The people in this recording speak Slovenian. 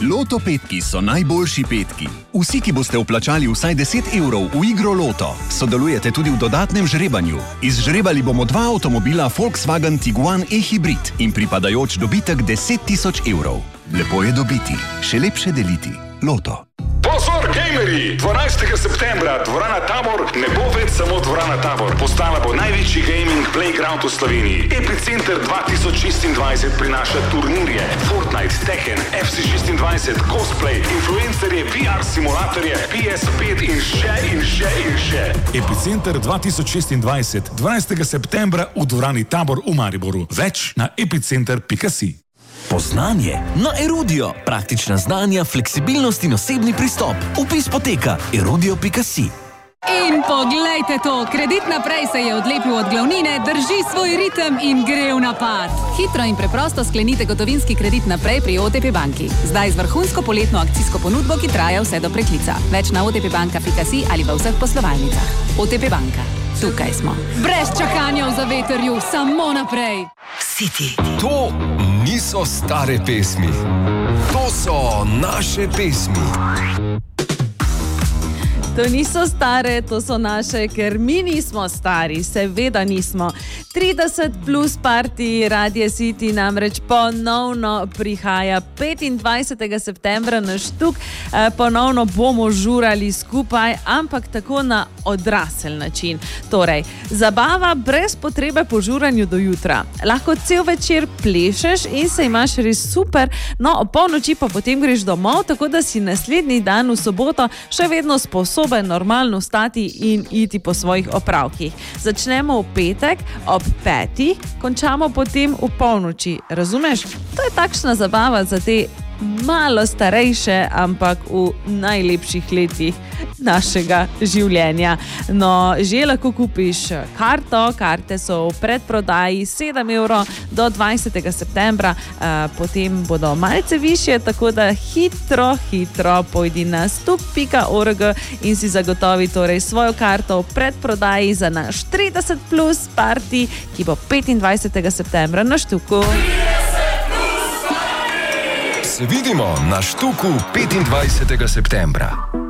Loto petki so najboljši petki. Vsi, ki boste vplačali vsaj 10 evrov v igro Loto, sodelujete tudi v dodatnem žrebanju. Izžrebali bomo 2 avtomobila Volkswagen Tiguan e-hybrid in pripadajoč dobitek 10 000 evrov. Lepo je dobiti, še lepše deliti. Loto. Pozor, gamerji! 12. septembra dvorana Tabor ne bo več samo dvorana Tabor. Postala bo največji gaming playground v Sloveniji. Epicenter 2026 prinaša turnirje, Fortnite, Tekken, FC26, cosplay, influencerje, VR simulatorje, PS5 in še. Epicenter 2026, 12. septembra v dvorani Tabor v Mariboru. Več na epicenter.si. Poznanje na Erudio. Praktična znanja, fleksibilnost in osebni pristop. Vpis poteka erudio.si. In poglejte to, Kredit naprej se je odlepil od glavnine, drži svoj ritem in gre v napad. Hitro in preprosto sklenite gotovinski kredit naprej pri OTP banki. Zdaj z vrhunsko poletno akcijsko ponudbo, ki traja vse do preklica. Več na otpbanka.si ali v vseh poslovalnicah. OTP banka. Tukaj smo. Brez čakanja v zavetrju, samo naprej. City. To niso stare pesmi. To so naše pesmi. To niso stare, to so naše, ker mi nismo stari, seveda nismo. 30 plus party Radia City namreč ponovno prihaja 25. septembra na Štuk. Ponovno bomo žurali skupaj, ampak tako na odrasel način. Torej, zabava brez potrebe po žuranju do jutra. Lahko cel večer plešeš in se imaš res super, no o polnoči pa potem greš domov, tako da si naslednji dan v soboto še vedno sposoben normalno vstati in iti po svojih opravkih. Začnemo v petek ob 5, končamo potem v polnoči. Razumeš? To je takšna zabava za te malo starejše, ampak v najlepših letih našega življenja. No, že lahko kupiš karto, karte so v predprodaji 7 evrov do 20. septembra, potem bodo malce višje, tako da hitro pojdi na stup.org in si zagotovi torej svojo karto v predprodaji za naš 30 plus party, ki bo 25. septembra na Štuku. Se vidimo na Štuku 25. septembra.